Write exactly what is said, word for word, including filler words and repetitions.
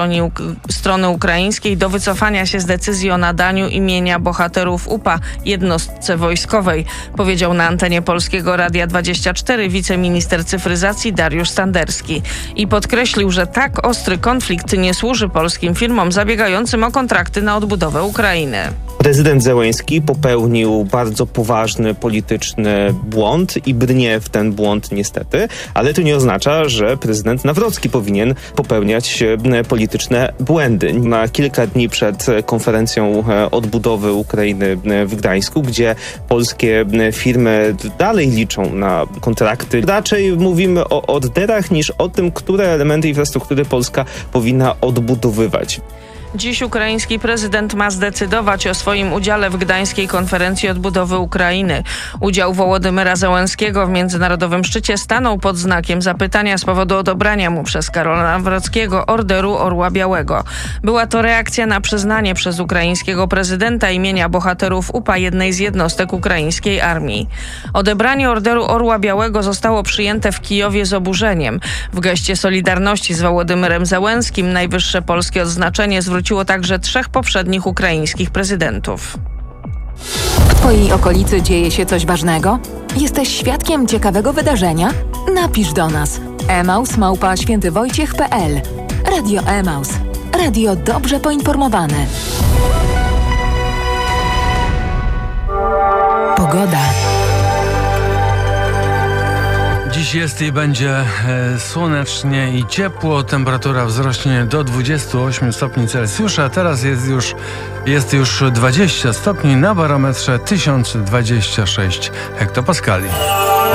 strony ukraińskiej do wycofania się z decyzji o nadaniu imienia bohaterów U P A jednostce wojskowej, powiedział na antenie Polskiego Radia dwadzieścia cztery wiceminister cyfryzacji Dariusz Standerski i podkreślił, że tak ostry konflikt nie służy polskim firmom zabiegającym o kontrakty na odbudowę Ukrainy. Prezydent Zełenski popełnił bardzo poważny polityczny błąd i brnie w ten błąd niestety, ale to nie oznacza, że prezydent Nawrocki powinien popełniać polityczne błędy. Na kilka dni przed konferencją odbudowy Ukrainy w Gdańsku, gdzie polskie firmy dalej liczą na kontrakty, raczej mówimy o orderach niż o tym, które elementy infrastruktury Polska powinna odbudowywać. Dziś ukraiński prezydent ma zdecydować o swoim udziale w gdańskiej konferencji odbudowy Ukrainy. Udział Wołodymyra Zełenskiego w międzynarodowym szczycie stanął pod znakiem zapytania z powodu odebrania mu przez Karola Nawrockiego Orderu Orła Białego. Była to reakcja na przyznanie przez ukraińskiego prezydenta imienia bohaterów U P A jednej z jednostek ukraińskiej armii. Odebranie Orderu Orła Białego zostało przyjęte w Kijowie z oburzeniem. W geście solidarności z Wołodymyrem Zełenskim najwyższe polskie odznaczenie zwróciło Wróciło także trzech poprzednich ukraińskich prezydentów. W twojej okolicy dzieje się coś ważnego? Jesteś świadkiem ciekawego wydarzenia? Napisz do nas. emaus małpa świętywojciech kropka pe el. Radio Emaus. Radio dobrze poinformowane. Pogoda. Dziś jest i będzie e, słonecznie i ciepło. Temperatura wzrośnie do dwudziestu ośmiu stopni Celsjusza. Teraz jest już, jest już dwadzieścia stopni na barometrze tysiąc dwadzieścia sześć hektopaskali.